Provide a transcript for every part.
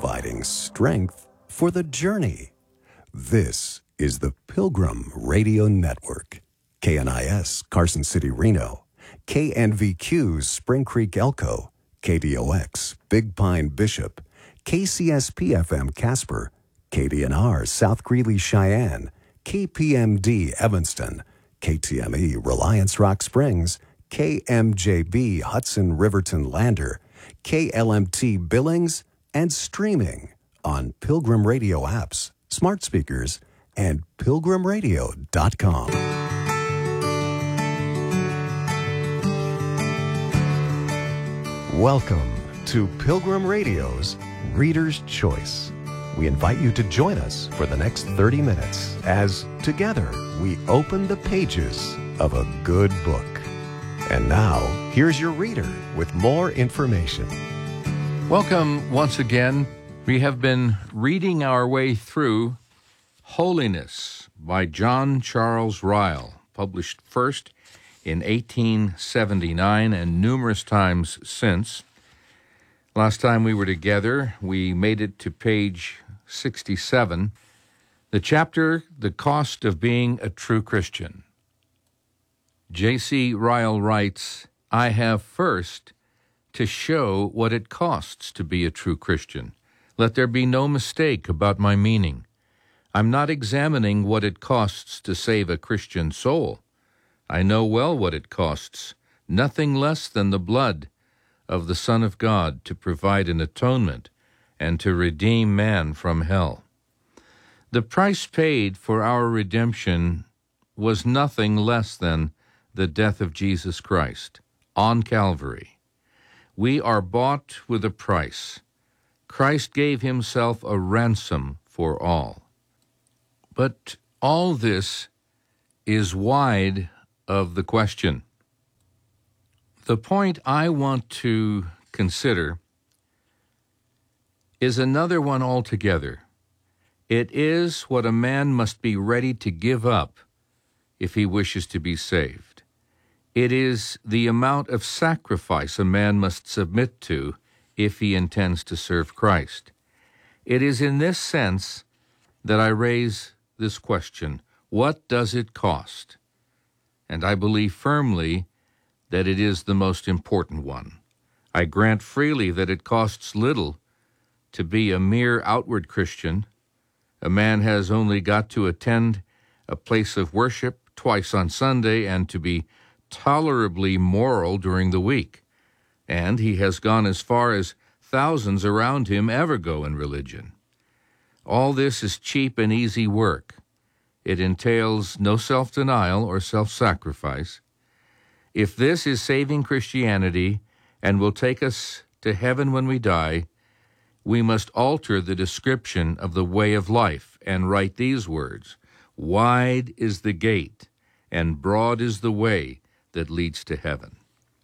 providing strength for the journey. This is the Pilgrim Radio Network. KNIS, Carson City, Reno. KNVQ, Spring Creek, Elko. KDOX, Big Pine, Bishop. KCSP-FM, Casper. KDNR, South Greeley, Cheyenne. KPMD, Evanston. KTME, Reliance Rock Springs. KMJB, Hudson Riverton Lander. KLMT, Billings, and streaming on Pilgrim Radio apps, smart speakers, and pilgrimradio.com. Welcome to Pilgrim Radio's Reader's Choice. We invite you to join us for the next 30 minutes as together we open the pages of a good book. And now, here's your reader with more information. Welcome once again. We have been reading our way through Holiness by John Charles Ryle, published first in 1879 and numerous times since. Last time we were together, we made it to page 67, the chapter, The Cost of Being a True Christian. J.C. Ryle writes, I have first to show what it costs to be a true Christian. Let there be no mistake about my meaning. I'm not examining what it costs to save a Christian soul. I know well what it costs, nothing less than the blood of the Son of God to provide an atonement and to redeem man from hell. The price paid for our redemption was nothing less than the death of Jesus Christ on Calvary. We are bought with a price. Christ gave himself a ransom for all. But all this is wide of the question. The point I want to consider is another one altogether. It is what a man must be ready to give up if he wishes to be saved. It is the amount of sacrifice a man must submit to if he intends to serve Christ. It is in this sense that I raise this question: what does it cost? And I believe firmly that it is the most important one. I grant freely that it costs little to be a mere outward Christian. A man has only got to attend a place of worship twice on Sunday and to be tolerably moral during the week. And he has gone as far as thousands around him ever go in religion. All this is cheap and easy work. It entails no self-denial or self-sacrifice. If this is saving Christianity and will take us to heaven when we die, we must alter the description of the way of life and write these words: wide is the gate and broad is the way that leads to heaven.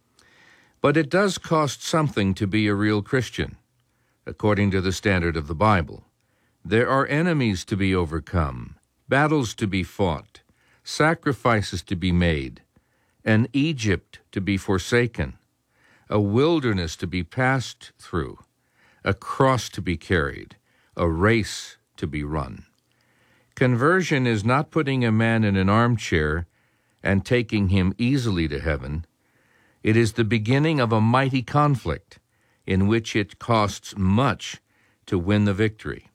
But it does cost something to be a real Christian, according to the standard of the Bible. There are enemies to be overcome, battles to be fought, sacrifices to be made, an Egypt to be forsaken, a wilderness to be passed through, a cross to be carried, a race to be run. Conversion is not putting a man in an armchair and taking him easily to heaven. It is the beginning of a mighty conflict in which it costs much to win the victory.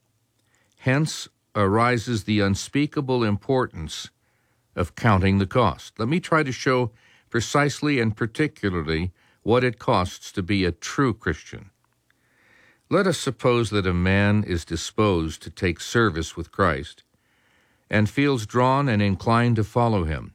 Hence arises the unspeakable importance of counting the cost. Let me try to show precisely and particularly what it costs to be a true Christian. Let us suppose that a man is disposed to take service with Christ and feels drawn and inclined to follow him.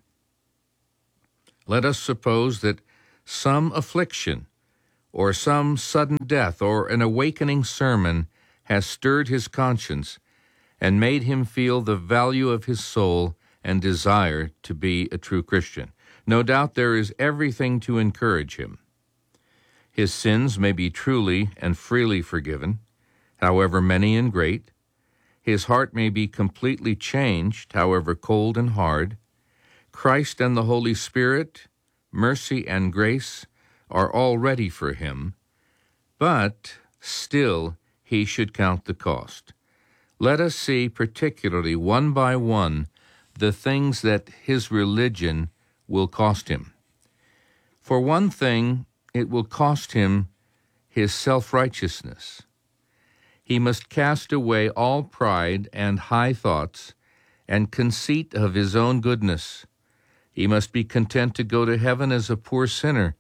Let us suppose that some affliction or some sudden death or an awakening sermon has stirred his conscience and made him feel the value of his soul and desire to be a true Christian. No doubt there is everything to encourage him. His sins may be truly and freely forgiven, however many and great. His heart may be completely changed, however cold and hard. Christ and the Holy Spirit, mercy and grace are all ready for him, but still he should count the cost. Let us see particularly one by one the things that his religion will cost him. For one thing, it will cost him his self-righteousness. He must cast away all pride and high thoughts and conceit of his own goodness. He must be content to go to heaven as a poor sinner,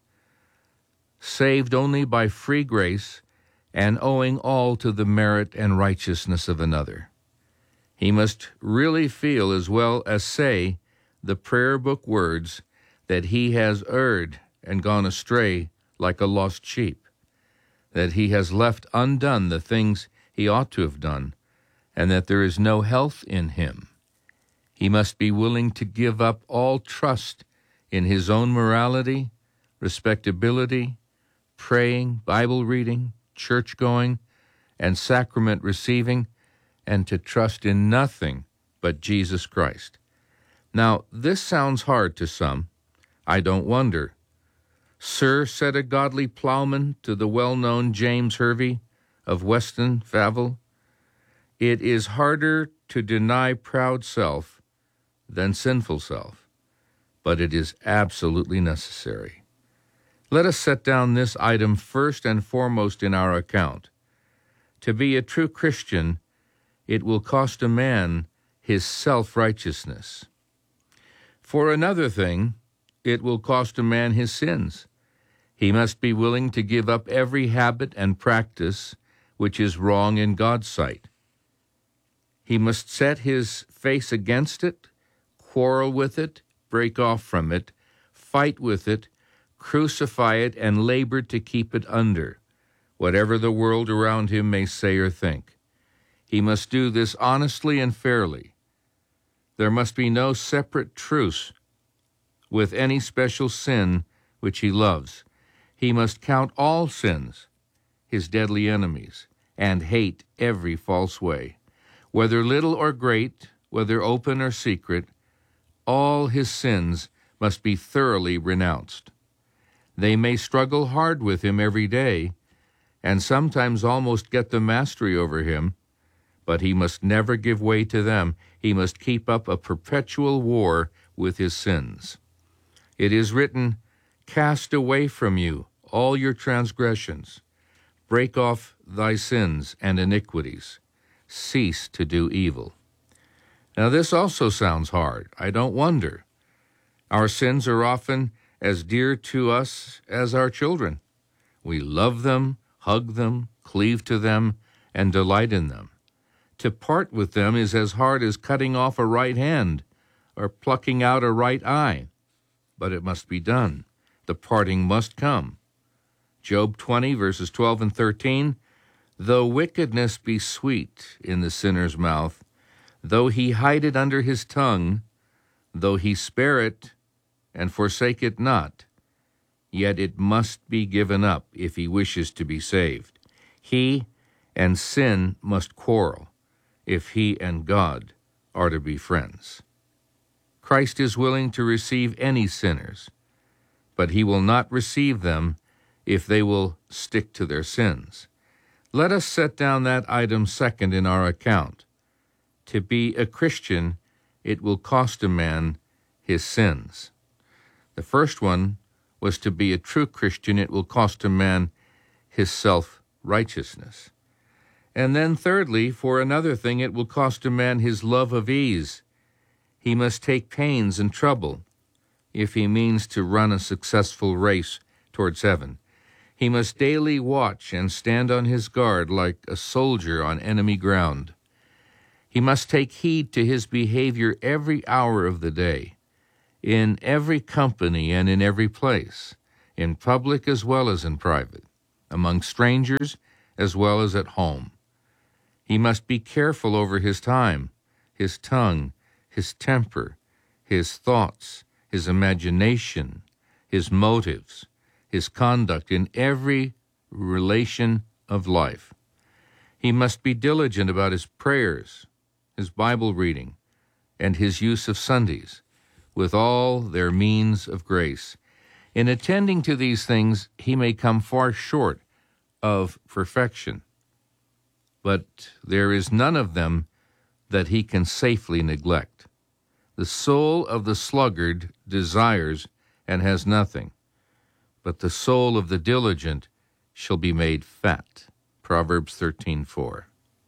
saved only by free grace and owing all to the merit and righteousness of another. He must really feel as well as say the prayer book words that he has erred and gone astray like a lost sheep, that he has left undone the things he ought to have done, and that there is no health in him. He must be willing to give up all trust in his own morality, respectability, praying, Bible reading, church going, and sacrament receiving, and to trust in nothing but Jesus Christ. Now, this sounds hard to some. I don't wonder. "Sir," said a godly plowman to the well-known James Hervey of Weston Favell, "it is harder to deny proud self than sinful self, but it is absolutely necessary." Let us set down this item first and foremost in our account. To be a true Christian, it will cost a man his self-righteousness. For another thing, it will cost a man his sins. He must be willing to give up every habit and practice which is wrong in God's sight. He must set his face against it, quarrel with it, break off from it, fight with it, crucify it, and labor to keep it under, whatever the world around him may say or think. He must do this honestly and fairly. There must be no separate truce with any special sin which he loves. He must count all sins his deadly enemies and hate every false way. Whether little or great, whether open or secret, all his sins must be thoroughly renounced. They may struggle hard with him every day, and sometimes almost get the mastery over him, but he must never give way to them. He must keep up a perpetual war with his sins. It is written, "Cast away from you all your transgressions. Break off thy sins and iniquities. Cease to do evil." Now this also sounds hard. I don't wonder. Our sins are often as dear to us as our children. We love them, hug them, cleave to them, and delight in them. To part with them is as hard as cutting off a right hand or plucking out a right eye. But it must be done. The parting must come. Job 20, verses 12 and 13, "Though wickedness be sweet in the sinner's mouth, though he hide it under his tongue, though he spare it and forsake it not, yet it must be given up if he wishes to be saved. He and sin must quarrel if he and God are to be friends." Christ is willing to receive any sinners, but he will not receive them if they will stick to their sins. Let us set down that item second in our account. To be a Christian, it will cost a man his sins. The first one was to be a true Christian, it will cost a man his self-righteousness. And then thirdly, for another thing, it will cost a man his love of ease. He must take pains and trouble if he means to run a successful race towards heaven. He must daily watch and stand on his guard like a soldier on enemy ground. He must take heed to his behavior every hour of the day, in every company and in every place, in public as well as in private, among strangers as well as at home. He must be careful over his time, his tongue, his temper, his thoughts, his imagination, his motives, his conduct in every relation of life. He must be diligent about his prayers, his Bible reading, and his use of Sundays, with all their means of grace. In attending to these things, he may come far short of perfection. but there is none of them that he can safely neglect. The soul of the sluggard desires and has nothing, but the soul of the diligent shall be made fat. Proverbs 13:4.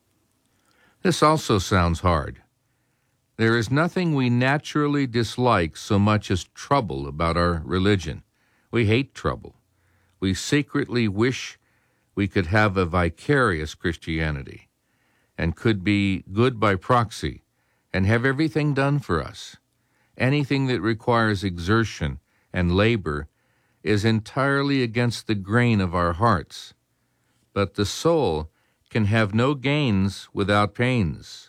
This also sounds hard. There is nothing we naturally dislike so much as trouble about our religion. We hate trouble. We secretly wish we could have a vicarious Christianity and could be good by proxy and have everything done for us. Anything that requires exertion and labor is entirely against the grain of our hearts. But the soul can have no gains without pains.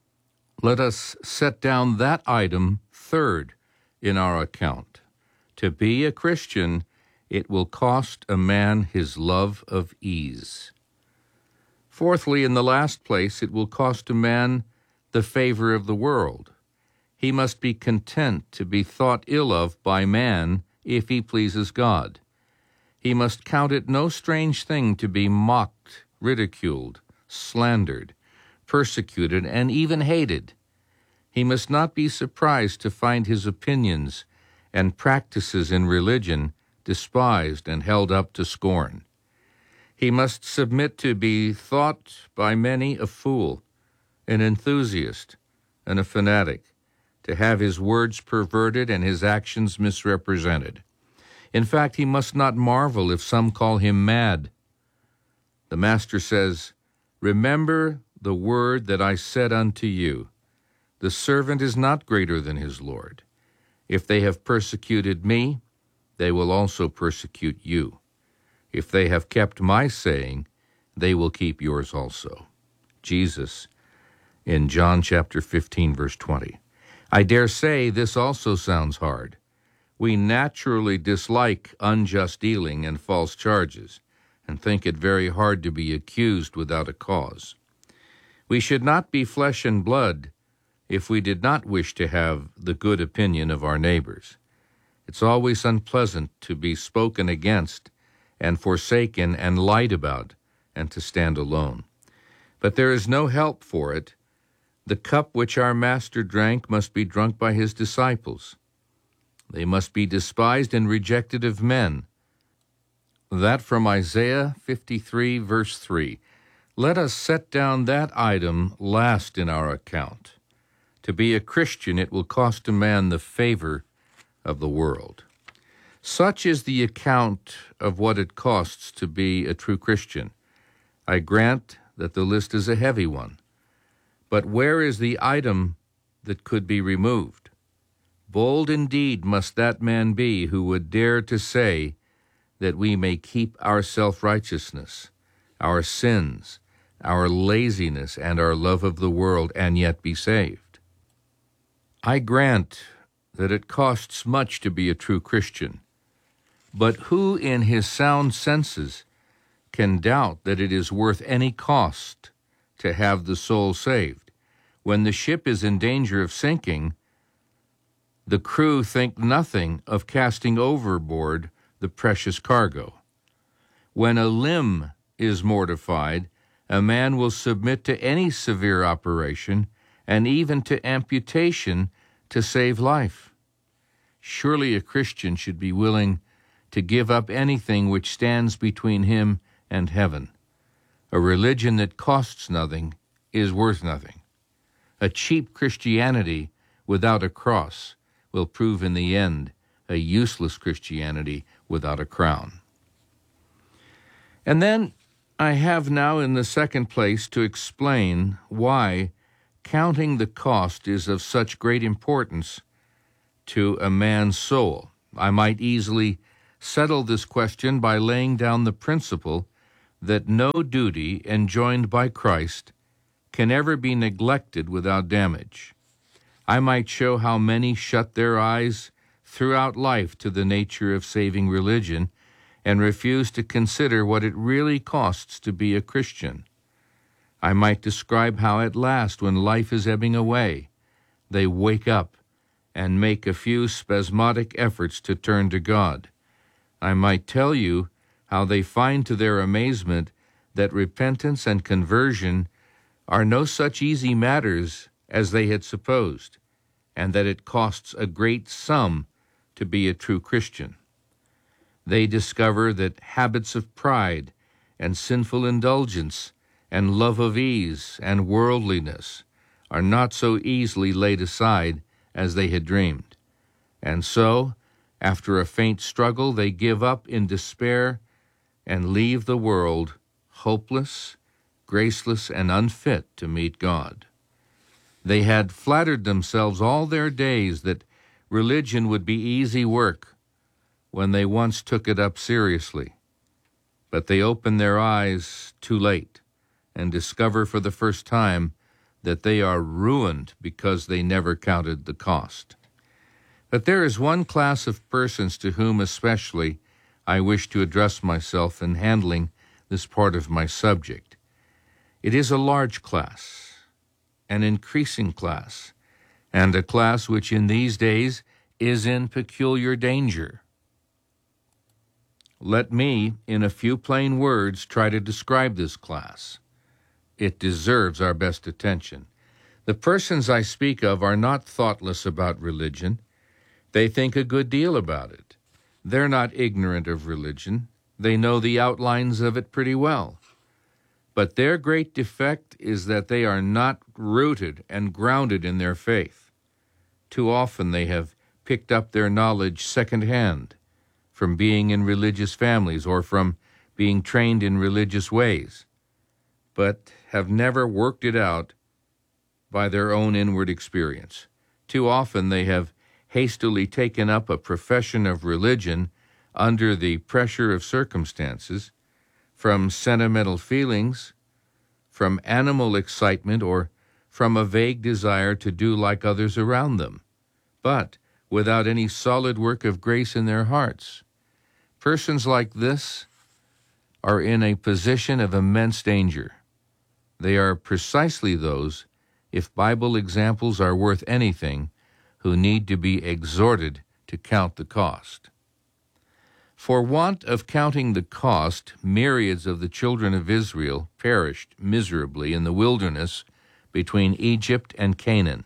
Let us set down that item third in our account. To be a Christian, it will cost a man his love of ease. Fourthly, in the last place, it will cost a man the favor of the world. He must be content to be thought ill of by man if he pleases God. He must count it no strange thing to be mocked, ridiculed, slandered, persecuted, and even hated. He must not be surprised to find his opinions and practices in religion despised and held up to scorn. He must submit to be thought by many a fool, an enthusiast, and a fanatic, to have his words perverted and his actions misrepresented. In fact, he must not marvel if some call him mad. The Master says, "Remember the word that I said unto you, the servant is not greater than his Lord. If they have persecuted me, they will also persecute you. If they have kept my saying, they will keep yours also." Jesus in John chapter 15, verse 20. I dare say this also sounds hard. We naturally dislike unjust dealing and false charges, and think it very hard to be accused without a cause. We should not be flesh and blood if we did not wish to have the good opinion of our neighbors. It's always unpleasant to be spoken against and forsaken and lied about and to stand alone. But there is no help for it. The cup which our Master drank must be drunk by his disciples. They must be despised and rejected of men. That from Isaiah 53, verse 3. Let us set down that item last in our account. To be a Christian, it will cost a man the favor of the world. Such is the account of what it costs to be a true Christian. I grant that the list is a heavy one. But where is the item that could be removed? Bold indeed must that man be who would dare to say that we may keep our self-righteousness, our sins, our laziness, and our love of the world, and yet be saved. I grant that it costs much to be a true Christian, but who in his sound senses can doubt that it is worth any cost to have the soul saved? When the ship is in danger of sinking, the crew think nothing of casting overboard the precious cargo. When a limb is mortified, a man will submit to any severe operation and even to amputation to save life. Surely a Christian should be willing to give up anything which stands between him and heaven. A religion that costs nothing is worth nothing. A cheap Christianity without a cross will prove in the end a useless Christianity without a crown. And then I have now in the second place to explain why counting the cost is of such great importance to a man's soul. I might easily settle this question by laying down the principle that no duty enjoined by Christ can ever be neglected without damage. I might show how many shut their eyes throughout life to the nature of saving religion and refuse to consider what it really costs to be a Christian. I might describe how at last, when life is ebbing away, they wake up and make a few spasmodic efforts to turn to God. I might tell you how they find to their amazement that repentance and conversion are no such easy matters as they had supposed, and that it costs a great sum to be a true Christian. They discover that habits of pride and sinful indulgence and love of ease and worldliness are not so easily laid aside as they had dreamed. And so, after a faint struggle, they give up in despair and leave the world hopeless, graceless, and unfit to meet God. They had flattered themselves all their days that religion would be easy work when they once took it up seriously. But they open their eyes too late and discover for the first time that they are ruined because they never counted the cost. But there is one class of persons to whom especially I wish to address myself in handling this part of my subject. It is a large class, an increasing class, and a class which in these days is in peculiar danger. Let me, in a few plain words, try to describe this class. It deserves our best attention. The persons I speak of are not thoughtless about religion. They think a good deal about it. They're not ignorant of religion. They know the outlines of it pretty well. But their great defect is that they are not rooted and grounded in their faith. Too often they have picked up their knowledge secondhand, from being in religious families or from being trained in religious ways, but have never worked it out by their own inward experience. Too often they have hastily taken up a profession of religion under the pressure of circumstances, from sentimental feelings, from animal excitement, or from a vague desire to do like others around them, but without any solid work of grace in their hearts. Persons like this are in a position of immense danger. They are precisely those, if Bible examples are worth anything, who need to be exhorted to count the cost. For want of counting the cost, myriads of the children of Israel perished miserably in the wilderness between Egypt and Canaan.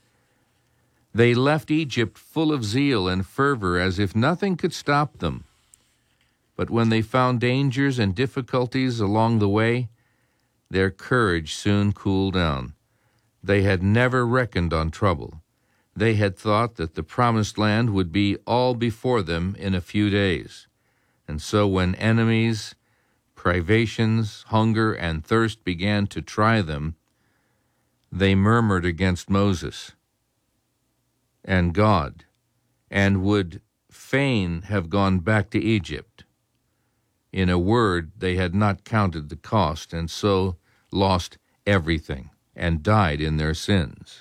They left Egypt full of zeal and fervor as if nothing could stop them. But when they found dangers and difficulties along the way, their courage soon cooled down. They had never reckoned on trouble. They had thought that the promised land would be all before them in a few days. And so when enemies, privations, hunger, and thirst began to try them, they murmured against Moses and God, and would fain have gone back to Egypt. In a word, they had not counted the cost, and so lost everything, and died in their sins.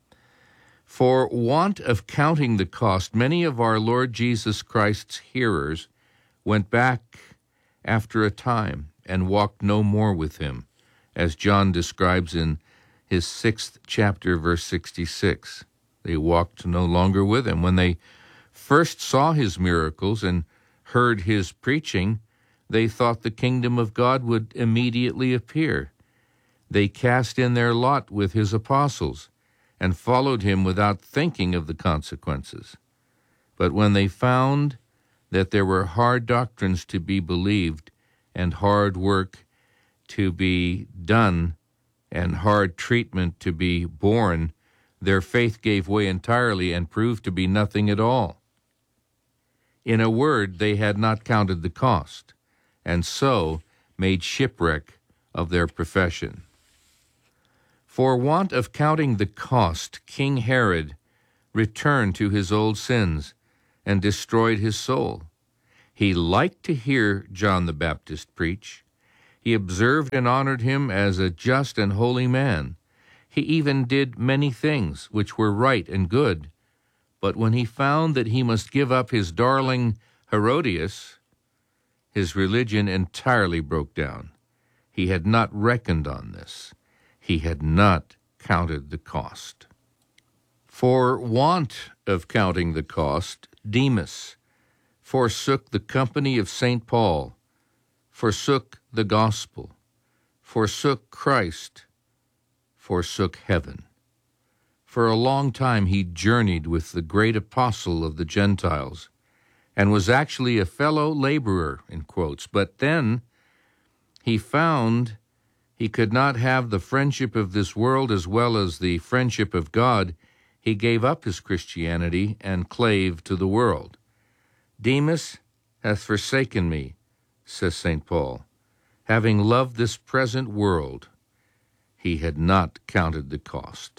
For want of counting the cost, many of our Lord Jesus Christ's hearers went back after a time and walked no more with him, as John describes in his 6th chapter, verse 66. They walked no longer with him. When they first saw his miracles and heard his preaching, they thought the kingdom of God would immediately appear. They cast in their lot with his apostles and followed him without thinking of the consequences. But when they found that there were hard doctrines to be believed and hard work to be done and hard treatment to be borne, their faith gave way entirely and proved to be nothing at all. In a word, they had not counted the cost, and so made shipwreck of their profession. For want of counting the cost, King Herod returned to his old sins and destroyed his soul. He liked to hear John the Baptist preach. He observed and honored him as a just and holy man. He even did many things which were right and good. But when he found that he must give up his darling Herodias, his religion entirely broke down. He had not reckoned on this. He had not counted the cost. For want of counting the cost, Demas forsook the company of St. Paul, forsook the gospel, forsook Christ, forsook heaven. For a long time he journeyed with the great apostle of the Gentiles and was actually a fellow laborer, in quotes. But then he found he could not have the friendship of this world as well as the friendship of God. He gave up his Christianity and clave to the world. Demas hath forsaken me, says St. Paul. Having loved this present world, he had not counted the cost.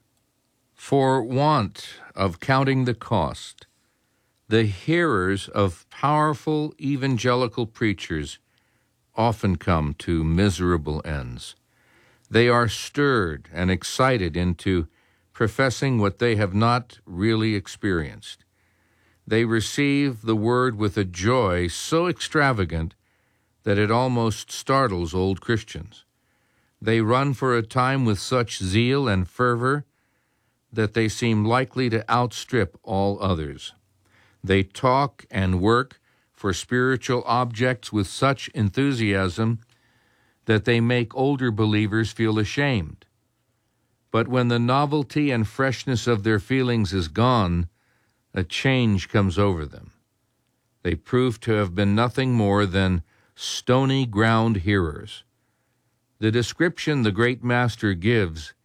For want of counting the cost, the hearers of powerful evangelical preachers often come to miserable ends. They are stirred and excited into professing what they have not really experienced. They receive the word with a joy so extravagant that it almost startles old Christians. They run for a time with such zeal and fervor that they seem likely to outstrip all others. They talk and work for spiritual objects with such enthusiasm that they make older believers feel ashamed. But when the novelty and freshness of their feelings is gone, a change comes over them. They prove to have been nothing more than stony ground hearers. The description the great master gives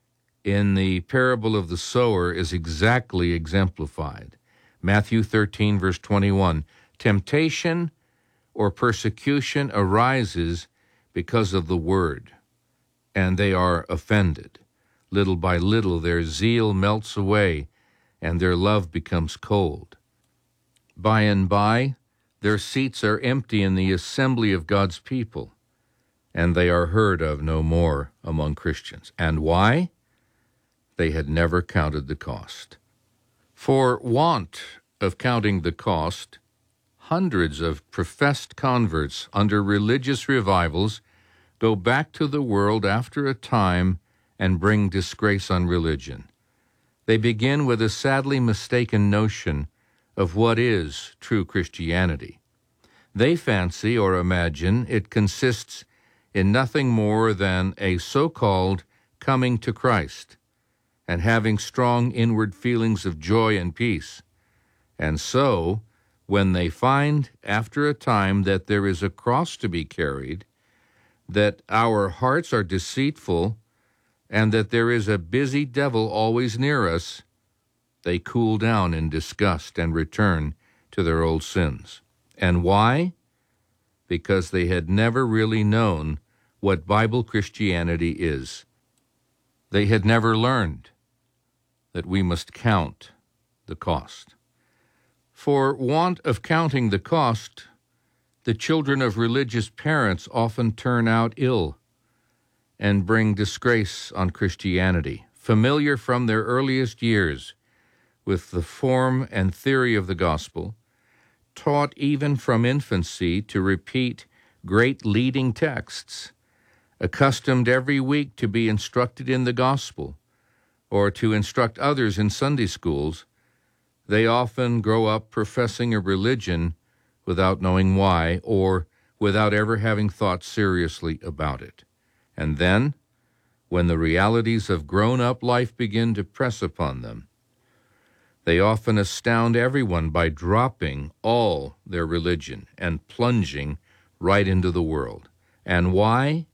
in the parable of the sower is exactly exemplified. Matthew 13, verse 21, temptation or persecution arises because of the word, and they are offended. Little by little their zeal melts away, and their love becomes cold. By and by, their seats are empty in the assembly of God's people, and they are heard of no more among Christians. And why? They had never counted the cost. For want of counting the cost, hundreds of professed converts under religious revivals go back to the world after a time and bring disgrace on religion. They begin with a sadly mistaken notion of what is true Christianity. They fancy or imagine it consists in nothing more than a so-called coming to Christ and having strong inward feelings of joy and peace. And so, when they find after a time that there is a cross to be carried, that our hearts are deceitful, and that there is a busy devil always near us, they cool down in disgust and return to their old sins. And why? Because they had never really known what Bible Christianity is. They had never learned that we must count the cost. For want of counting the cost, the children of religious parents often turn out ill and bring disgrace on Christianity, familiar from their earliest years with the form and theory of the gospel, taught even from infancy to repeat great leading texts, accustomed every week to be instructed in the gospel or to instruct others in Sunday schools, they often grow up professing a religion without knowing why or without ever having thought seriously about it. And then, when the realities of grown-up life begin to press upon them, they often astound everyone by dropping all their religion and plunging right into the world. And why?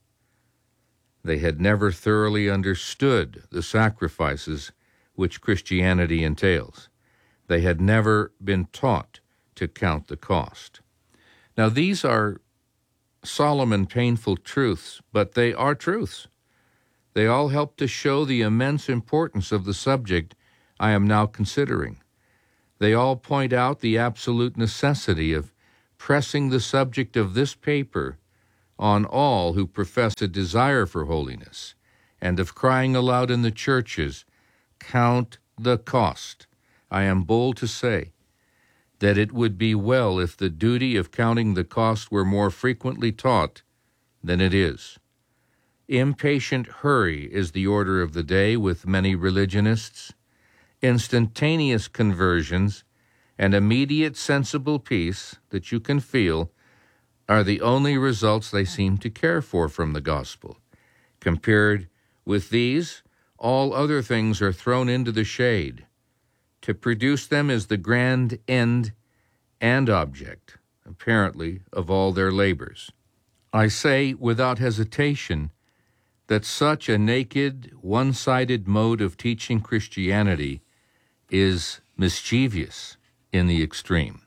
They had never thoroughly understood the sacrifices which Christianity entails. They had never been taught to count the cost. Now, these are solemn and painful truths, but they are truths. They all help to show the immense importance of the subject I am now considering. They all point out the absolute necessity of pressing the subject of this paper on all who profess a desire for holiness, and of crying aloud in the churches, count the cost. I am bold to say that it would be well if the duty of counting the cost were more frequently taught than it is. Impatient hurry is the order of the day with many religionists. Instantaneous conversions and immediate sensible peace that you can feel are the only results they seem to care for from the gospel. Compared with these, all other things are thrown into the shade. To produce them is the grand end and object, apparently, of all their labors. I say without hesitation that such a naked, one-sided mode of teaching Christianity is mischievous in the extreme.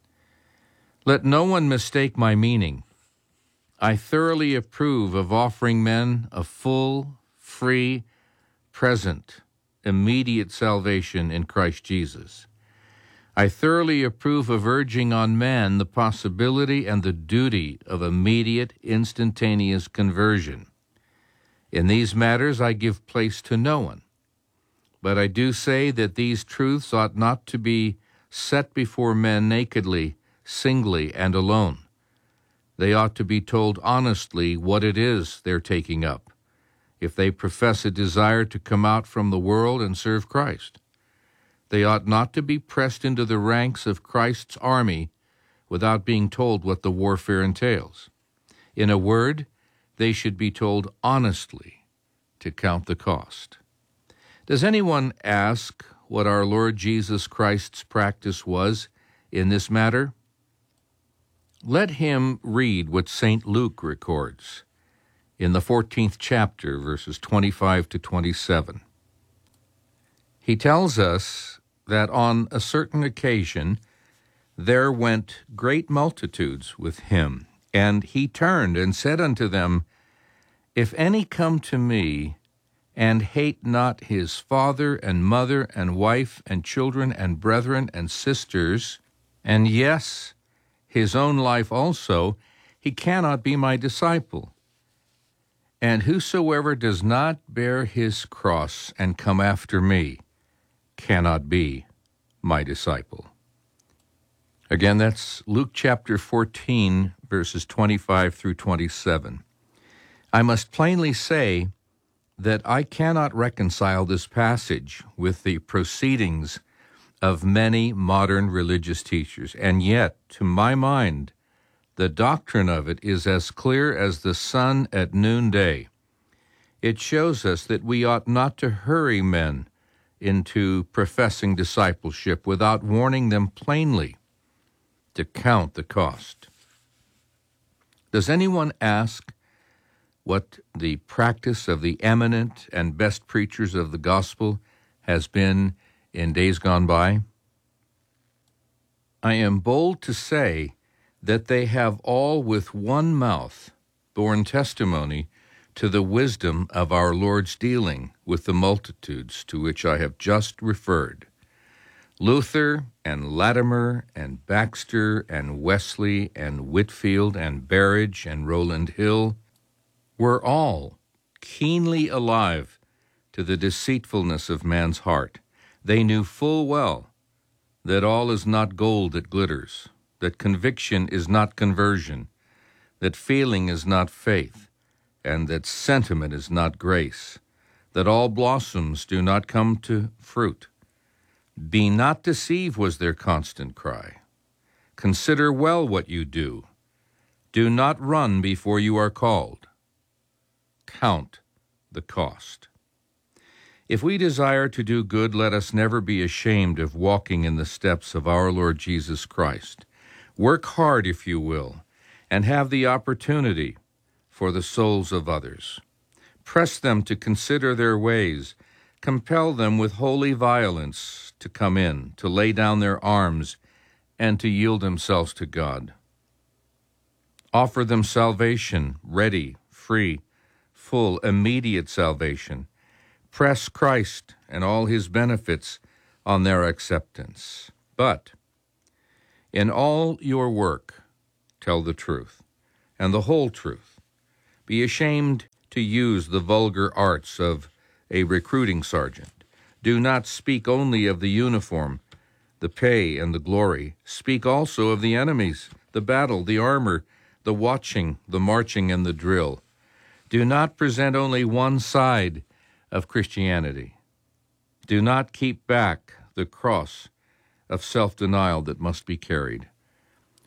Let no one mistake my meaning. I thoroughly approve of offering men a full, free, present, immediate salvation in Christ Jesus. I thoroughly approve of urging on man the possibility and the duty of immediate, instantaneous conversion. In these matters I give place to no one, but I do say that these truths ought not to be set before men nakedly, singly, and alone. They ought to be told honestly what it is they're taking up, if they profess a desire to come out from the world and serve Christ. They ought not to be pressed into the ranks of Christ's army without being told what the warfare entails. In a word, they should be told honestly to count the cost. Does anyone ask what our Lord Jesus Christ's practice was in this matter? Let him read what St. Luke records in the 14th chapter, verses 25 to 27. He tells us that on a certain occasion there went great multitudes with him, and he turned and said unto them, If any come to me, and hate not his father and mother and wife and children and brethren and sisters, and yes, his own life also, he cannot be my disciple. And whosoever does not bear his cross and come after me cannot be my disciple. Again, that's Luke chapter 14, verses 25 through 27. I must plainly say that I cannot reconcile this passage with the proceedings of many modern religious teachers, and yet, to my mind, the doctrine of it is as clear as the sun at noonday. It shows us that we ought not to hurry men into professing discipleship without warning them plainly to count the cost. Does anyone ask what the practice of the eminent and best preachers of the gospel has been in days gone by? I am bold to say that they have all with one mouth borne testimony to the wisdom of our Lord's dealing with the multitudes to which I have just referred. Luther and Latimer and Baxter and Wesley and Whitfield and Berridge and Rowland Hill were all keenly alive to the deceitfulness of man's heart. They knew full well that all is not gold that glitters, that conviction is not conversion, that feeling is not faith, and that sentiment is not grace, that all blossoms do not come to fruit. Be not deceived was their constant cry. Consider well what you do. Do not run before you are called. Count the cost. If we desire to do good, let us never be ashamed of walking in the steps of our Lord Jesus Christ. Work hard, if you will, and have the opportunity for the souls of others. Press them to consider their ways. Compel them with holy violence to come in, to lay down their arms, and to yield themselves to God. Offer them salvation, ready, free, full, immediate salvation. Press Christ and all his benefits on their acceptance. But in all your work, tell the truth, and the whole truth. Be ashamed to use the vulgar arts of a recruiting sergeant. Do not speak only of the uniform, the pay, and the glory. Speak also of the enemies, the battle, the armor, the watching, the marching, and the drill. Do not present only one side of Christianity. Do not keep back the cross of self-denial that must be carried.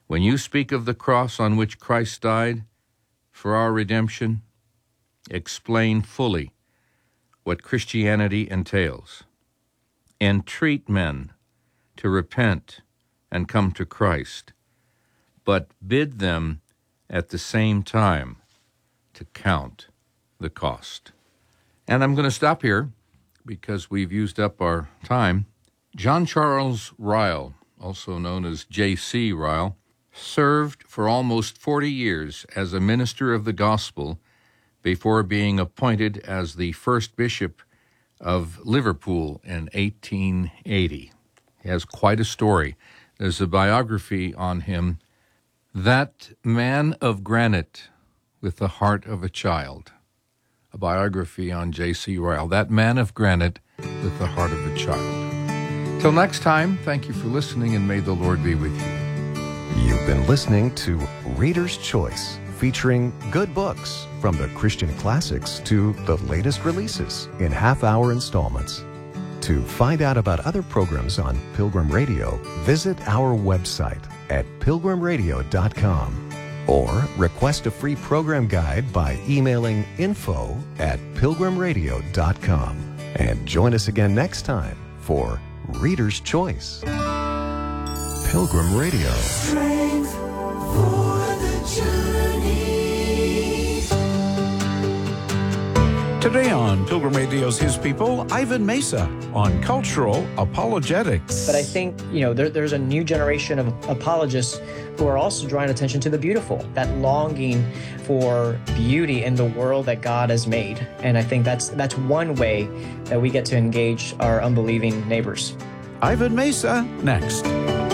When you speak of the cross on which Christ died for our redemption, explain fully what Christianity entails. Entreat men to repent and come to Christ, but bid them at the same time to count the cost. And I'm going to stop here because we've used up our time. John Charles Ryle, also known as J.C. Ryle, served for almost 40 years as a minister of the gospel before being appointed as the first bishop of Liverpool in 1880. He has quite a story. There's a biography on him, That Man of Granite with the Heart of a Child. A biography on J.C. Ryle, That Man of Granite with the Heart of a Child. Till next time, thank you for listening, and may the Lord be with you. You've been listening to Reader's Choice, featuring good books from the Christian classics to the latest releases in half-hour installments. To find out about other programs on Pilgrim Radio, visit our website at pilgrimradio.com or request a free program guide by emailing info@pilgrimradio.com. And join us again next time for Reader's Choice. Pilgrim Radio. Strength for the journey. Today on Pilgrim Radio's His People, Ivan Mesa on cultural apologetics. But I think, there's a new generation of apologists who are also drawing attention to the beautiful, that longing for beauty in the world that God has made. And I think that's one way that we get to engage our unbelieving neighbors. Ivan Mesa, next.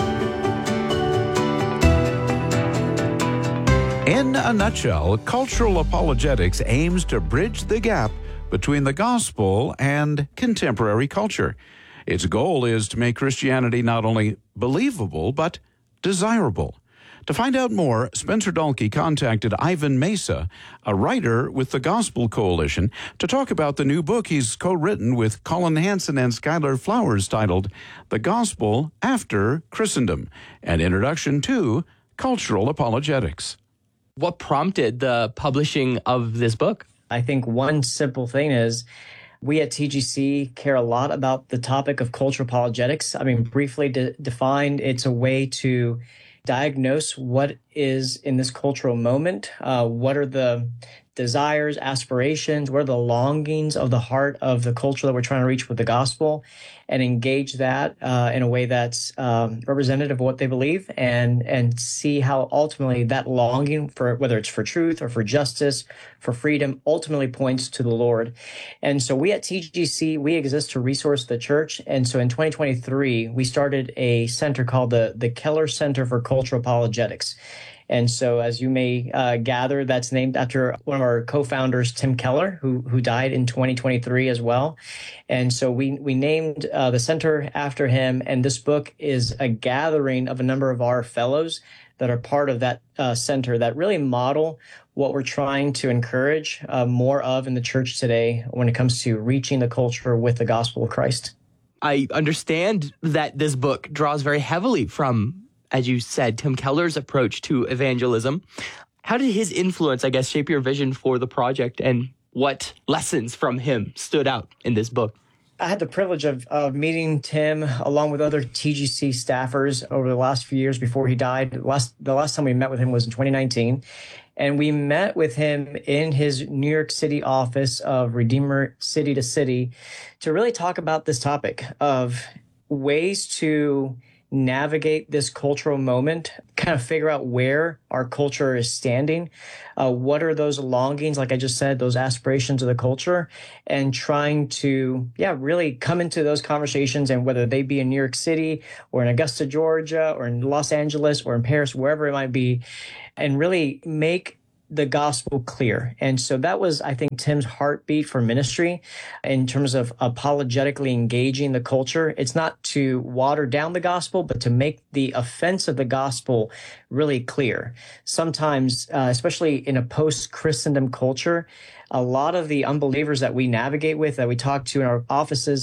In a nutshell, cultural apologetics aims to bridge the gap between the gospel and contemporary culture. Its goal is to make Christianity not only believable, but desirable. To find out more, Spencer Dahlke contacted Ivan Mesa, a writer with the Gospel Coalition, to talk about the new book he's co-written with Colin Hansen and Skylar Flowers titled The Gospel After Christendom, an introduction to cultural apologetics. What prompted the publishing of this book? I think one simple thing is we at TGC care a lot about the topic of cultural apologetics. I mean, briefly defined, it's a way to diagnose what is in this cultural moment, what are the desires, aspirations, what are the longings of the heart of the culture that we're trying to reach with the gospel, and engage that in a way that's representative of what they believe, and see how ultimately that longing for, whether it's for truth or for justice, for freedom, ultimately points to the Lord. And so we at TGC, we exist to resource the church. And so in 2023, we started a center called the Keller Center for Cultural Apologetics. And so, as you may gather, that's named after one of our co-founders, Tim Keller, who died in 2023 as well. And so we named the center after him. And this book is a gathering of a number of our fellows that are part of that center that really model what we're trying to encourage more of in the church today when it comes to reaching the culture with the gospel of Christ. I understand that this book draws very heavily from, as you said, Tim Keller's approach to evangelism. How did his influence, I guess, shape your vision for the project, and what lessons from him stood out in this book? I had the privilege of meeting Tim along with other TGC staffers over the last few years before he died. The last time we met with him was in 2019. And we met with him in his New York City office of Redeemer City to City to really talk about this topic of ways to navigate this cultural moment, kind of figure out where our culture is standing, what are those longings, like I just said, those aspirations of the culture, and trying to, really come into those conversations, and whether they be in New York City or in Augusta, Georgia, or in Los Angeles or in Paris, wherever it might be, and really make the gospel clear. And so that was, I think, Tim's heartbeat for ministry in terms of apologetically engaging the culture. It's not to water down the gospel, but to make the offense of the gospel really clear. Sometimes, especially in a post-Christendom culture, a lot of the unbelievers that we navigate with, that we talk to in our offices,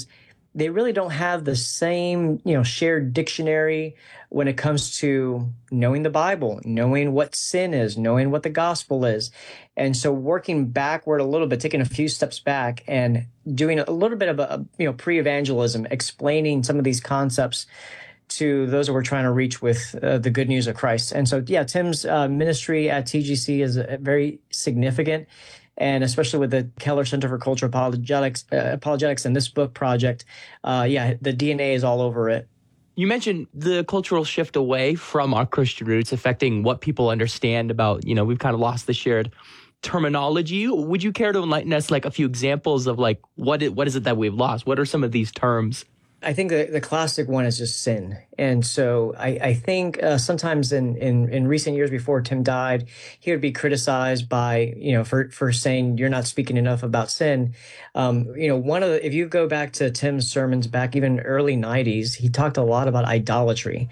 they really don't have the same, shared dictionary when it comes to knowing the Bible, knowing what sin is, knowing what the gospel is. And so working backward a little bit, taking a few steps back and doing a little bit of a pre-evangelism, explaining some of these concepts to those that we're trying to reach with the good news of Christ. And so, yeah, Tim's ministry at TGC is very significant. And especially with the Keller Center for Cultural Apologetics and this book project, the DNA is all over it. You mentioned the cultural shift away from our Christian roots affecting what people understand about, we've kind of lost the shared terminology. Would you care to enlighten us, like a few examples of like what is it that we've lost? What are some of these terms? I think the classic one is just sin. And so I think sometimes in recent years before Tim died, he would be criticized by, for saying you're not speaking enough about sin. If you go back to Tim's sermons back even early 90s, he talked a lot about idolatry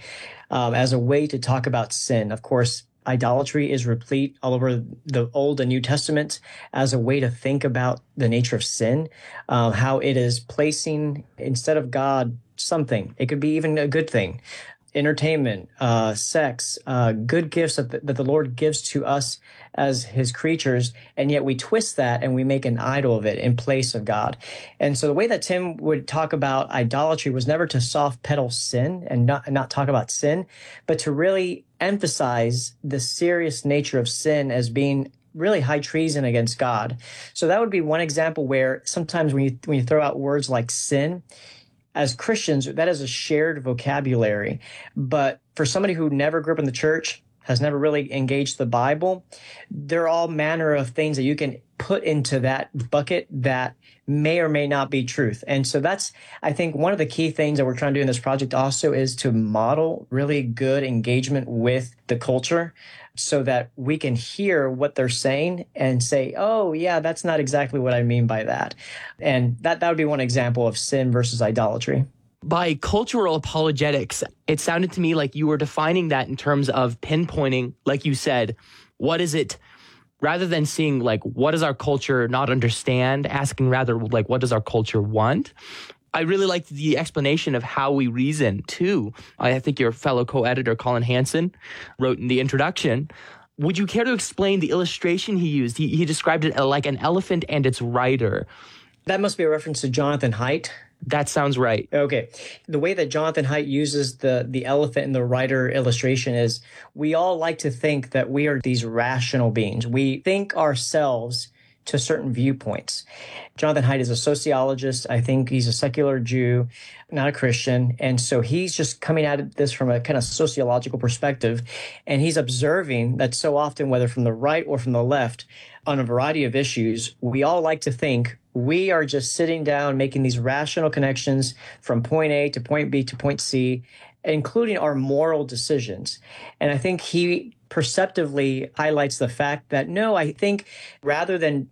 as a way to talk about sin. Of course, idolatry is replete all over the Old and New Testament as a way to think about the nature of sin, how it is placing instead of God something. It could be even a good thing, entertainment, sex, good gifts that the Lord gives to us as his creatures, and yet we twist that and we make an idol of it in place of God. And so the way that Tim would talk about idolatry was never to soft pedal sin and not talk about sin, but to really emphasize the serious nature of sin as being really high treason against God. So that would be one example where sometimes when you throw out words like sin, as Christians, that is a shared vocabulary. But for somebody who never grew up in the church, has never really engaged the Bible, there are all manner of things that you can put into that bucket that may or may not be truth. And so that's, I think, one of the key things that we're trying to do in this project also is to model really good engagement with the culture so that we can hear what they're saying and say, oh, yeah, that's not exactly what I mean by that. And that would be one example of sin versus idolatry. By cultural apologetics, it sounded to me like you were defining that in terms of pinpointing, like you said, what is it, rather than seeing like, what does our culture not understand, asking rather like, what does our culture want? I really liked the explanation of how we reason too. I think your fellow co-editor, Colin Hansen, wrote in the introduction. Would you care to explain the illustration he used? He described it like an elephant and its rider. That must be a reference to Jonathan Haidt. That sounds right. Okay. The way that Jonathan Haidt uses the elephant and the rider illustration is we all like to think that we are these rational beings. We think ourselves to certain viewpoints. Jonathan Haidt is a sociologist. I think he's a secular Jew, not a Christian. And so he's just coming at this from a kind of sociological perspective. And he's observing that so often, whether from the right or from the left, on a variety of issues, we all like to think we are just sitting down, making these rational connections from point A to point B to point C, including our moral decisions. And I think he perceptively highlights the fact that, no, I think rather than,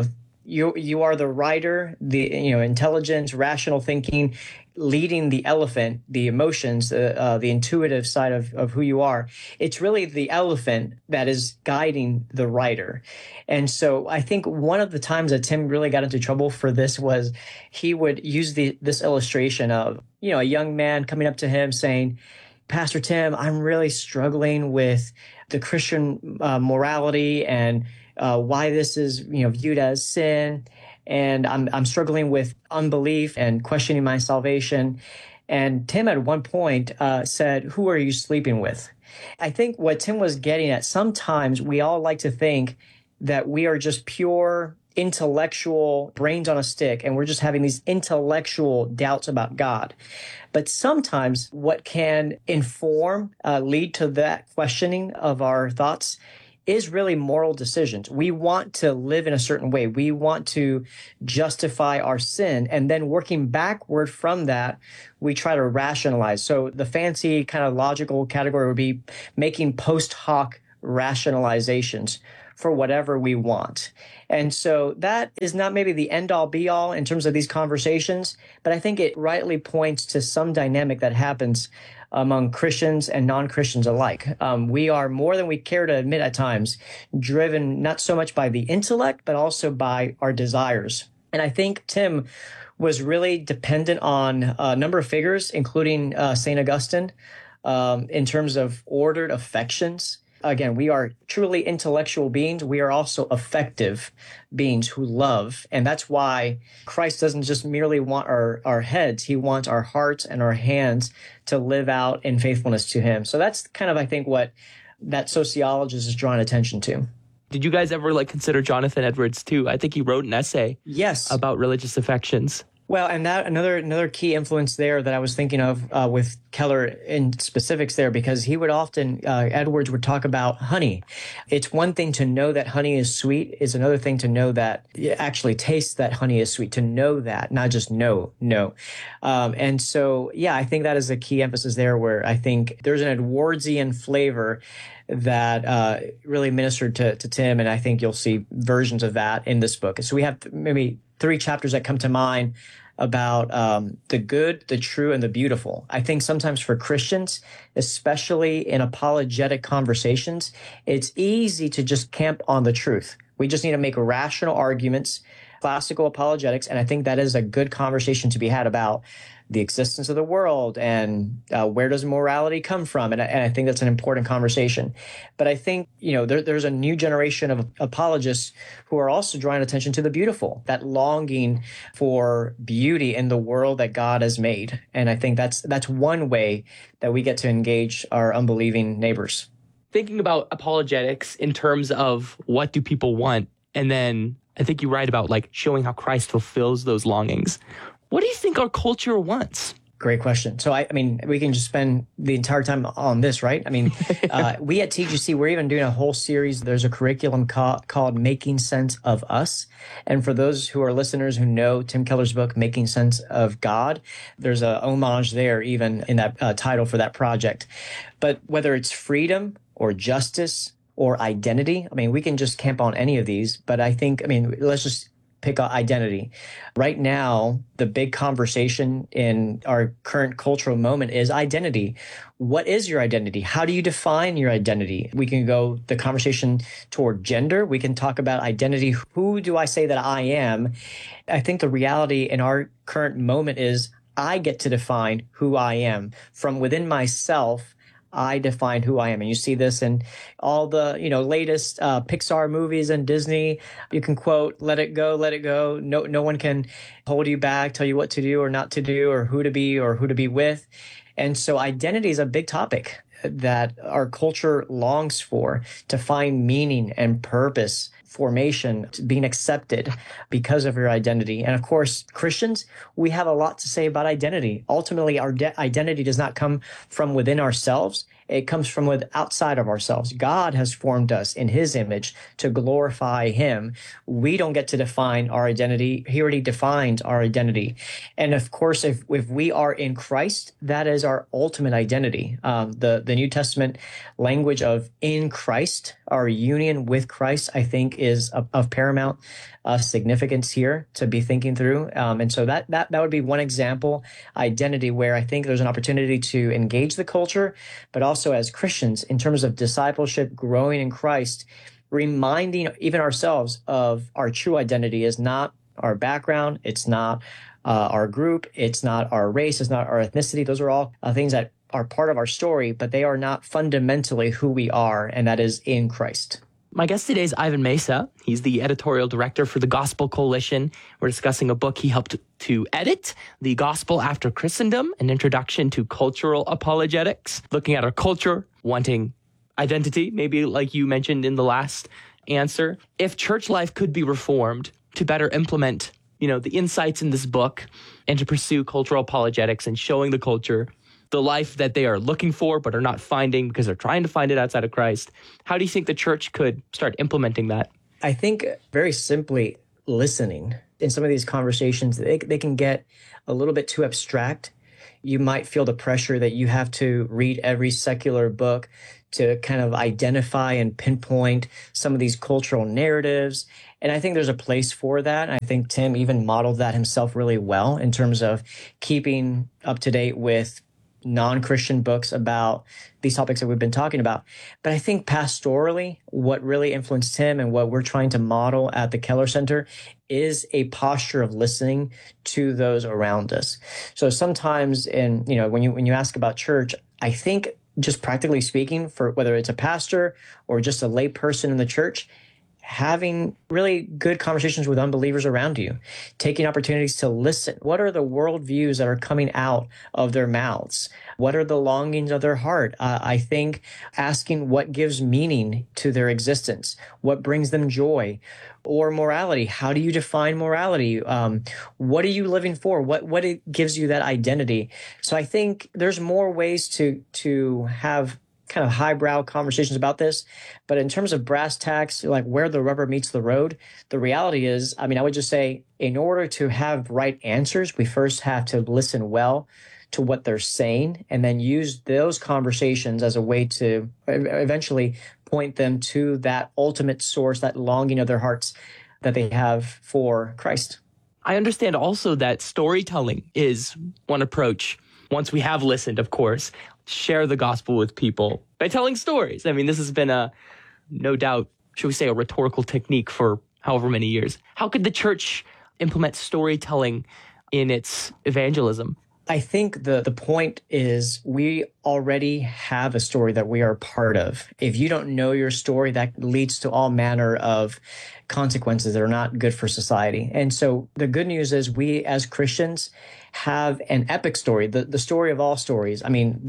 you are the rider, the, intelligence, rational thinking, leading the elephant, the emotions, the intuitive side of who you are. It's really the elephant that is guiding the rider. And so I think one of the times that Tim really got into trouble for this was he would use this illustration of, a young man coming up to him saying, Pastor Tim, I'm really struggling with the Christian morality and why this is, viewed as sin. And I'm struggling with unbelief and questioning my salvation. And Tim at one point said, who are you sleeping with? I think what Tim was getting at, sometimes we all like to think that we are just pure intellectual brains on a stick, and we're just having these intellectual doubts about God. But sometimes what can inform, lead to that questioning of our thoughts is really moral decisions. We want to live in a certain way. We want to justify our sin. And then working backward from that, we try to rationalize. So the fancy kind of logical category would be making post hoc rationalizations for whatever we want. And so that is not maybe the end all be all in terms of these conversations, but I think it rightly points to some dynamic that happens among Christians and non-Christians alike. We are, more than we care to admit at times, driven not so much by the intellect, but also by our desires. And I think Tim was really dependent on a number of figures, including St. Augustine, in terms of ordered affections. Again, we are truly intellectual beings. We are also affective beings who love. And that's why Christ doesn't just merely want our heads. He wants our hearts and our hands to live out in faithfulness to him. So that's kind of, I think, what that sociologist is drawing attention to. Did you guys ever consider Jonathan Edwards too? I think he wrote an essay about religious affections. Well, and that another key influence there that I was thinking of with Keller in specifics there, because he would often, Edwards would talk about honey. It's one thing to know that honey is sweet. It's another thing to know that it actually tastes that honey is sweet, to know that, not just know. And so, yeah, I think that is a key emphasis there, where I think there's an Edwardsian flavor that really ministered to Tim, and I think you'll see versions of that in this book. So we have maybe 3 chapters that come to mind about the good, the true, and the beautiful. I think sometimes for Christians, especially in apologetic conversations, it's easy to just camp on the truth. We just need to make rational arguments, classical apologetics, and I think that is a good conversation to be had about the existence of the world and where does morality come from. And I think that's an important conversation. But I think, there's a new generation of apologists who are also drawing attention to the beautiful, that longing for beauty in the world that God has made. And I think that's one way that we get to engage our unbelieving neighbors. Thinking about apologetics in terms of what do people want, and then I think you write about showing how Christ fulfills those longings. What do you think our culture wants? Great question. So, I mean, we can just spend the entire time on this, right? I mean, we at TGC, we're even doing a whole series. There's a curriculum called Making Sense of Us. And for those who are listeners who know Tim Keller's book, Making Sense of God, there's a homage there even in that title for that project. But whether it's freedom or justice or identity, I mean, we can just camp on any of these. But let's just pick identity. Right now, the big conversation in our current cultural moment is identity. What is your identity? How do you define your identity? We can go the conversation toward gender. We can talk about identity. Who do I say that I am? I think the reality in our current moment is I get to define who I am. From within myself, I define who I am. And you see this in all the, latest Pixar movies and Disney. You can quote, let it go, let it go. No one can hold you back, tell you what to do or not to do, or who to be with. And so identity is a big topic that our culture longs for, to find meaning and purpose, formation, being accepted because of your identity. And of course, Christians, we have a lot to say about identity. Ultimately, our identity does not come from within ourselves. It comes from outside of ourselves. God has formed us in his image to glorify him. We don't get to define our identity. He already defined our identity. And of course, if we are in Christ, that is our ultimate identity. The New Testament language of in Christ, our union with Christ, I think is of paramount significance here to be thinking through. And so that would be one example, identity, where I think there's an opportunity to engage the culture, but also as Christians in terms of discipleship, growing in Christ, reminding even ourselves of our true identity is not our background. It's not our group. It's not our race. It's not our ethnicity. Those are all things that are part of our story, but they are not fundamentally who we are, and that is in Christ. My guest today is Ivan Mesa. He's the editorial director for the Gospel Coalition. We're discussing a book he helped to edit, The Gospel After Christendom, an introduction to cultural apologetics, looking at our culture, wanting identity, maybe like you mentioned in the last answer. If church life could be reformed to better implement, the insights in this book and to pursue cultural apologetics and showing the culture the life that they are looking for but are not finding because they're trying to find it outside of Christ, how do you think the church could start implementing that? I think very simply listening. In some of these conversations, they can get a little bit too abstract. You might feel the pressure that you have to read every secular book to kind of identify and pinpoint some of these cultural narratives. And I think there's a place for that. I think Tim even modeled that himself really well in terms of keeping up to date with non-Christian books about these topics that we've been talking about. But I think pastorally, what really influenced him and what we're trying to model at the Keller Center is a posture of listening to those around us. So sometimes when you ask about church, I think just practically speaking, for whether it's a pastor or just a lay person in the church, having really good conversations with unbelievers around you, taking opportunities to listen. What are the worldviews that are coming out of their mouths? What are the longings of their heart? I think asking what gives meaning to their existence, what brings them joy, or morality. How do you define morality? What are you living for? What it gives you that identity? So I think there's more ways to have kind of highbrow conversations about this. But in terms of brass tacks, like where the rubber meets the road, the reality is, I would just say, in order to have right answers, we first have to listen well to what they're saying and then use those conversations as a way to eventually point them to that ultimate source, that longing of their hearts that they have for Christ. I understand also that storytelling is one approach. Once we have listened, of course, share the gospel with people by telling stories. This has been no doubt, should we say, a rhetorical technique for however many years. How could the church implement storytelling in its evangelism? I think the point is we already have a story that we are part of. If you don't know your story, that leads to all manner of consequences that are not good for society. And so the good news is we as Christians have an epic story, the story of all stories.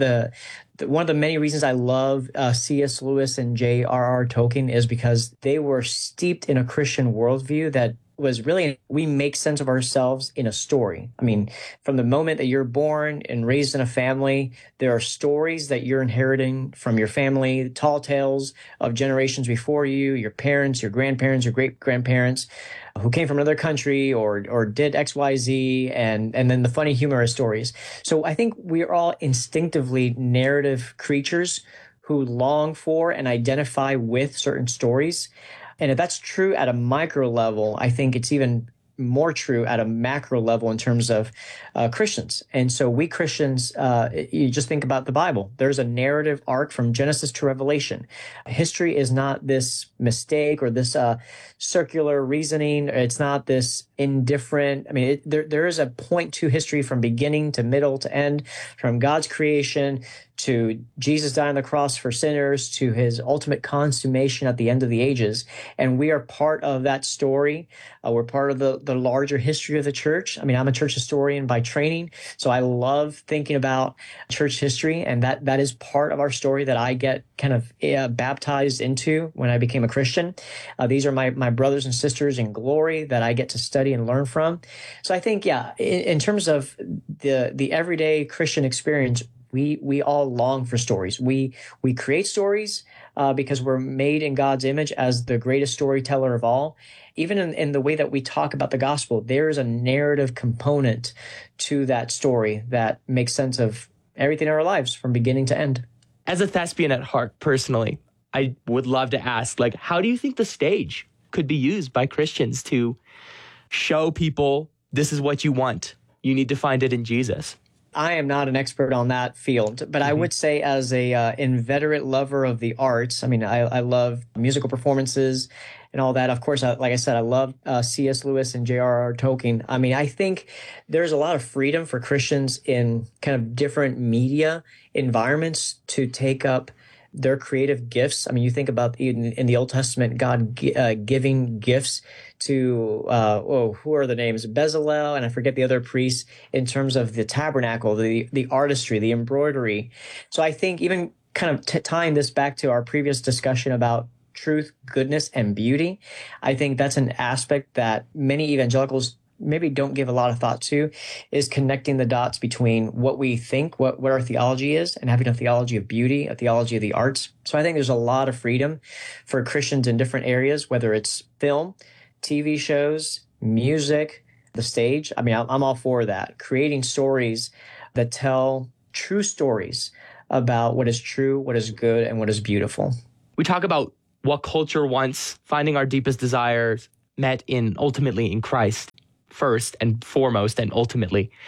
One of the many reasons I love C.S. Lewis and J.R.R. Tolkien is because they were steeped in a Christian worldview that was really, we make sense of ourselves in a story. From the moment that you're born and raised in a family, there are stories that you're inheriting from your family, tall tales of generations before you, your parents, your grandparents, your great-grandparents, who came from another country or did X, Y, Z, and then the funny, humorous stories. So I think we are all instinctively narrative creatures who long for and identify with certain stories. And if that's true at a micro level, I think it's even more true at a macro level in terms of Christians. And so we Christians, you just think about the Bible. There's a narrative arc from Genesis to Revelation. History is not this mistake or this circular reasoning. It's not this indifferent. There is a point to history from beginning to middle to end, from God's creation to Jesus dying on the cross for sinners to his ultimate consummation at the end of the ages. And we are part of that story. We're part of the larger history of the church. I'm a church historian by training, so I love thinking about church history, and that is part of our story that I get kind of baptized into when I became a Christian. These are my brothers and sisters in glory that I get to study and learn from. So I think, in terms of the everyday Christian experience, we all long for stories. We create stories because we're made in God's image as the greatest storyteller of all. Even in the way that we talk about the gospel, there's a narrative component to that story that makes sense of everything in our lives from beginning to end. As a thespian at heart, personally, I would love to ask, how do you think the stage could be used by Christians to show people this is what you want? You need to find it in Jesus. I am not an expert on that field, but I would say as a inveterate lover of the arts, I love musical performances and all that. Of course, like I said, I love C.S. Lewis and J.R.R. Tolkien. I think there's a lot of freedom for Christians in kind of different media environments to take up their creative gifts. You think about in the Old Testament, God giving gifts to, who are the names? Bezalel, and I forget the other priests, in terms of the tabernacle, the artistry, the embroidery. So I think even kind of tying this back to our previous discussion about truth, goodness, and beauty, I think that's an aspect that many evangelicals maybe don't give a lot of thought to, is connecting the dots between what we think, what our theology is, and having a theology of beauty, a theology of the arts. So I think there's a lot of freedom for Christians in different areas, whether it's film, TV shows, music, the stage. I'm all for that. Creating stories that tell true stories about what is true, what is good, and what is beautiful. We talk about what culture wants, finding our deepest desires met ultimately in Christ. First and foremost and ultimately.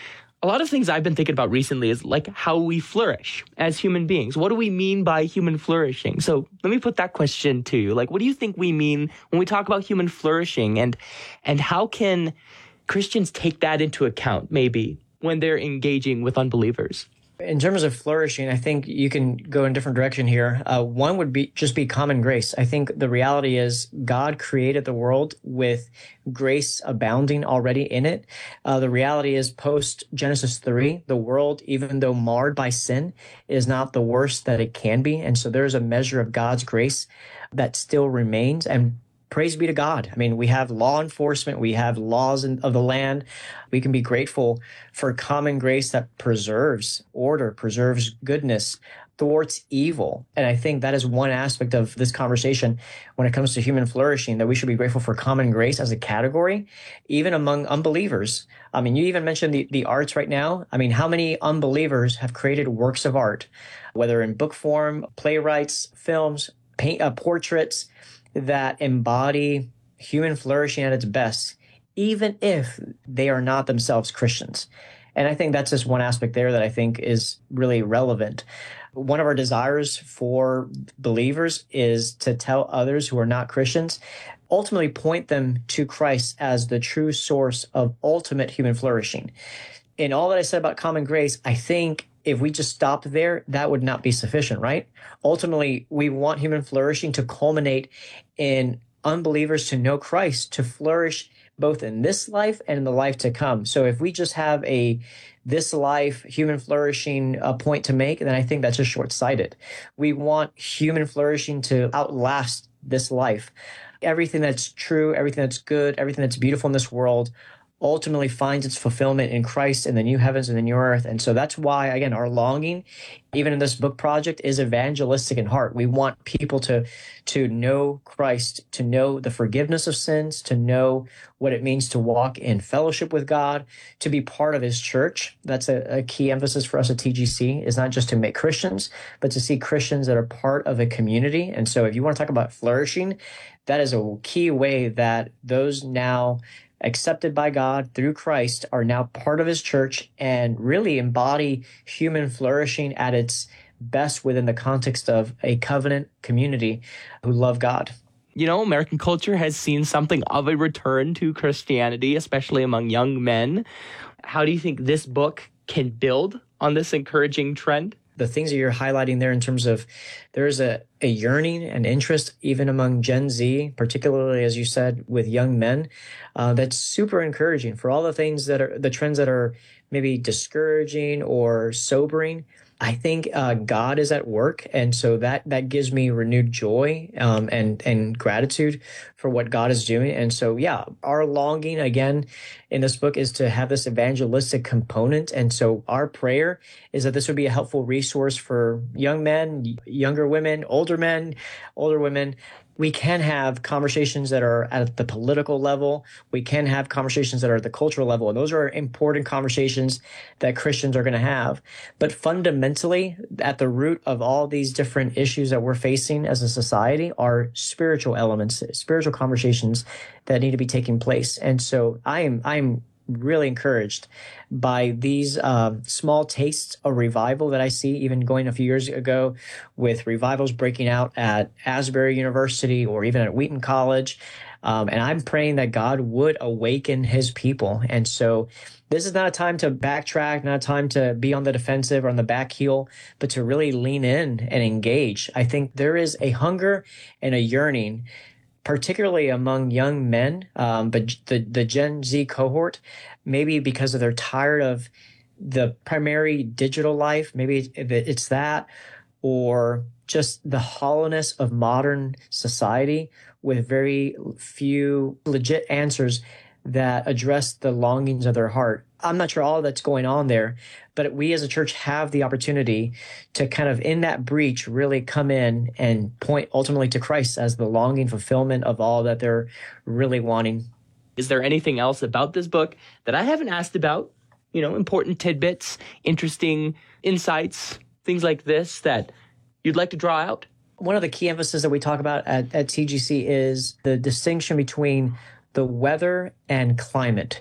A lot of things I've been thinking about recently is like how we flourish as human beings. What do we mean by human flourishing? So let me put that question to you. Like, what do you think we mean when we talk about human flourishing, and how can Christians take that into account maybe when they're engaging with unbelievers? In terms of flourishing, I think you can go in a different direction here. One would be just be common grace. I think the reality is God created the world with grace abounding already in it. The reality is post Genesis 3, the world, even though marred by sin, is not the worst that it can be. And so there's a measure of God's grace that still remains. And praise be to God. I mean, we have law enforcement. We have laws of the land. We can be grateful for common grace that preserves order, preserves goodness, thwarts evil. And I think that is one aspect of this conversation when it comes to human flourishing, that we should be grateful for common grace as a category, even among unbelievers. I mean, you even mentioned the arts right now. I mean, how many unbelievers have created works of art, whether in book form, playwrights, films, portraits, that embody human flourishing at its best, even if they are not themselves Christians. And I think that's just one aspect there that I think is really relevant. One of our desires for believers is to tell others who are not Christians, ultimately point them to Christ as the true source of ultimate human flourishing. In all that I said about common grace, I think if we just stopped there, that would not be sufficient, right? Ultimately, we want human flourishing to culminate in unbelievers to know Christ, to flourish both in this life and in the life to come. So if we just have this life human flourishing point to make, then I think that's just short-sighted. We want human flourishing to outlast this life. Everything that's true, everything that's good, everything that's beautiful in this world ultimately finds its fulfillment in Christ in the new heavens and the new earth. And so that's why, again, our longing, even in this book project, is evangelistic in heart. We want people to know Christ, to know the forgiveness of sins, to know what it means to walk in fellowship with God, to be part of his church. That's a key emphasis for us at TGC, is not just to make Christians, but to see Christians that are part of a community. And so if you want to talk about flourishing, that is a key way that those now accepted by God through Christ are now part of his church and really embody human flourishing at its best within the context of a covenant community who love God. You know, American culture has seen something of a return to Christianity, especially among young men. How do you think this book can build on this encouraging trend? The things that you're highlighting there in terms of there's a yearning and interest even among Gen Z, particularly, as you said, with young men, that's super encouraging. For all the things that are the trends that are maybe discouraging or sobering, I think God is at work, and so that gives me renewed joy and gratitude for what God is doing. And so, yeah, our longing again in this book is to have this evangelistic component. And so, our prayer is that this would be a helpful resource for young men, younger women, older men, older women. We can have conversations that are at the political level. We can have conversations that are at the cultural level. And those are important conversations that Christians are going to have. But fundamentally, at the root of all these different issues that we're facing as a society are spiritual elements, spiritual conversations that need to be taking place. And so I'm really encouraged by these small tastes of revival that I see, even going a few years ago with revivals breaking out at Asbury University or even at Wheaton College. And I'm praying that God would awaken his people. And so this is not a time to backtrack, not a time to be on the defensive or on the back heel, but to really lean in and engage. I think there is a hunger and a yearning, particularly among young men, but the Gen Z cohort, maybe because they're tired of the primary digital life, maybe it's that, or just the hollowness of modern society with very few legit answers that address the longings of their heart. I'm not sure all that's going on there, but we as a church have the opportunity to kind of in that breach really come in and point ultimately to Christ as the longing fulfillment of all that they're really wanting. Is there anything else about this book that I haven't asked about? You know, important tidbits, interesting insights, things like this that you'd like to draw out? One of the key emphasis that we talk about at TGC is the distinction between the weather and climate.